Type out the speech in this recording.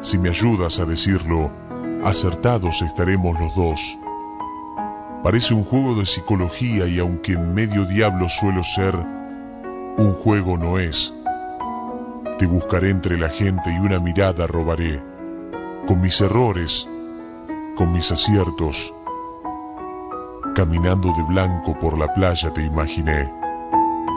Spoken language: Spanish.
Si me ayudas a decirlo, acertados estaremos los dos. Parece un juego de psicología y aunque en medio diablo suelo ser, un juego no es. Te buscaré entre la gente y una mirada robaré. Con mis errores, con mis aciertos. Caminando de blanco por la playa te imaginé.